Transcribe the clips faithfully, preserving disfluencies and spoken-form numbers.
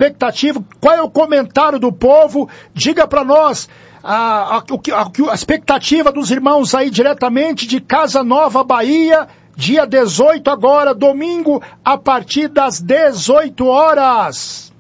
expectativa? Qual é o comentário do povo? Diga para nós a, a, a, a expectativa dos irmãos aí diretamente de Casa Nova, Bahia, dia dezoito agora, domingo, a partir das dezoito horas.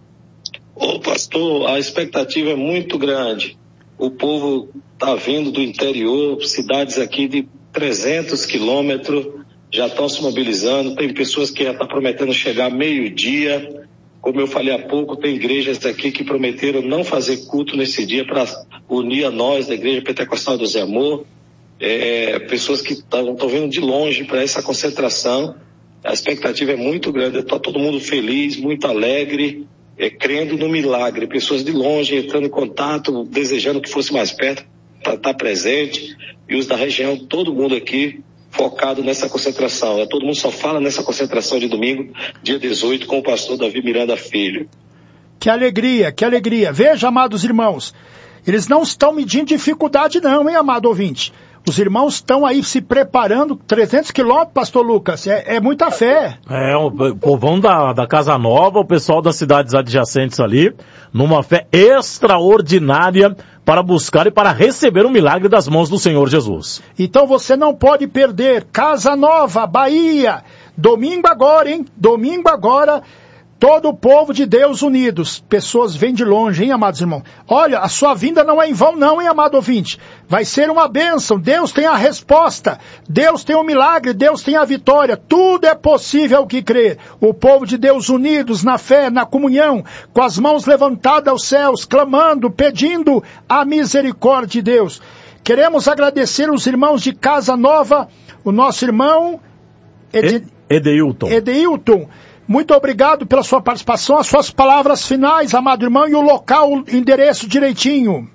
Ô pastor, a expectativa é muito grande. O povo está vindo do interior, cidades aqui de trezentos quilômetros, já estão se mobilizando. Tem pessoas que já estão prometendo chegar meio-dia. Como eu falei há pouco, tem igrejas aqui que prometeram não fazer culto nesse dia para unir a nós, da Igreja Pentecostal do Zé Amor. É, pessoas que estão vindo de longe para essa concentração. A expectativa é muito grande, está todo mundo feliz, muito alegre. É, crendo no milagre, pessoas de longe entrando em contato, desejando que fosse mais perto para estar presente, e os da região, todo mundo aqui focado nessa concentração. É, todo mundo só fala nessa concentração de domingo, dia dezoito, com o pastor Davi Miranda Filho. Que alegria, que alegria. Veja, amados irmãos, eles não estão medindo dificuldade não, hein, amado ouvinte? Os irmãos estão aí se preparando, trezentos quilômetros, pastor Lucas, é, é muita fé. É, o povão da, da Casa Nova, o pessoal das cidades adjacentes ali, numa fé extraordinária para buscar e para receber o milagre das mãos do Senhor Jesus. Então você não pode perder, Casa Nova, Bahia, domingo agora, hein? Domingo agora, todo o povo de Deus unidos. Pessoas vêm de longe, hein, amados irmãos? Olha, a sua vinda não é em vão não, hein, amado ouvinte? Vai ser uma bênção. Deus tem a resposta. Deus tem o milagre. Deus tem a vitória. Tudo é possível ao que crer. O povo de Deus unidos na fé, na comunhão, com as mãos levantadas aos céus, clamando, pedindo a misericórdia de Deus. Queremos agradecer os irmãos de Casa Nova, o nosso irmão Ed... Edeilton. Edeilton. Muito obrigado pela sua participação, as suas palavras finais, amado irmão, e o local, o endereço direitinho.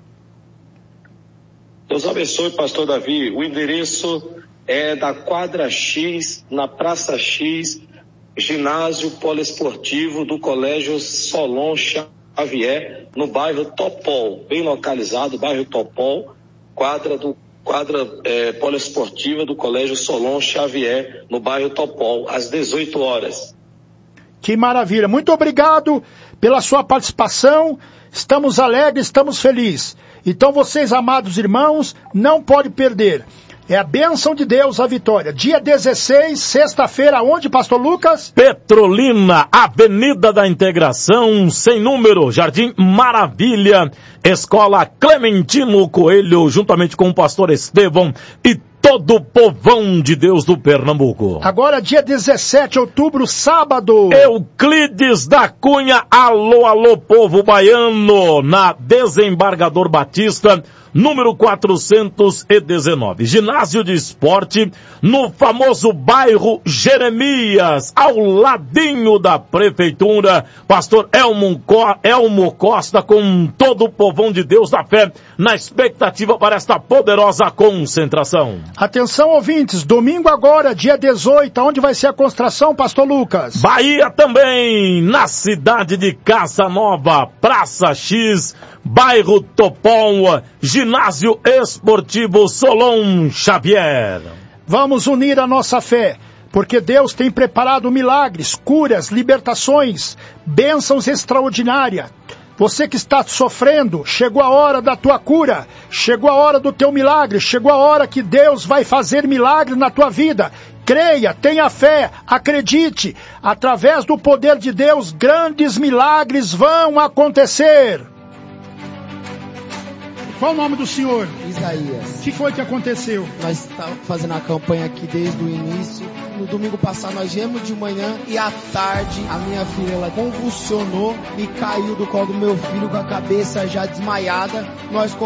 Deus abençoe, pastor Davi. O endereço é da quadra X, na Praça X, ginásio poliesportivo do Colégio Solon Xavier, no bairro Topol, bem localizado, bairro Topol, quadra do quadra é, poliesportiva do Colégio Solon Xavier, no bairro Topol, às dezoito horas. Que maravilha. Muito obrigado pela sua participação. Estamos alegres, estamos felizes. Então vocês, amados irmãos, não podem perder. É a bênção de Deus, a vitória. Dia dezesseis, sexta-feira, onde, pastor Lucas? Petrolina, Avenida da Integração, sem número, Jardim Maravilha, Escola Clementino Coelho, juntamente com o pastor Estevão e todo o povão de Deus do Pernambuco. Agora, dia dezessete de outubro, sábado. Euclides da Cunha, alô, alô, povo baiano, na Desembargador Batista, número quatrocentos e dezenove. Ginásio de esporte, no famoso bairro Jeremias, ao ladinho da prefeitura. Pastor Elmo, Co- Elmo Costa, com todo o povão de Deus da fé, na expectativa para esta poderosa concentração. Atenção, ouvintes, domingo agora, dia dezoito, onde vai ser a concentração, pastor Lucas? Bahia também, na cidade de Casa Nova, Praça X, bairro Topol, ginásio esportivo Solon Xavier. Vamos unir a nossa fé, porque Deus tem preparado milagres, curas, libertações, bênçãos extraordinárias. Você que está sofrendo, chegou a hora da tua cura, chegou a hora do teu milagre, chegou a hora que Deus vai fazer milagre na tua vida. Creia, tenha fé, acredite, através do poder de Deus, grandes milagres vão acontecer. Qual o nome do senhor? Isaías. O que foi que aconteceu? Nós estamos fazendo a campanha aqui desde o início. No domingo passado nós viemos de manhã e à tarde a minha filha ela convulsionou e caiu do colo do meu filho com a cabeça já desmaiada. Nós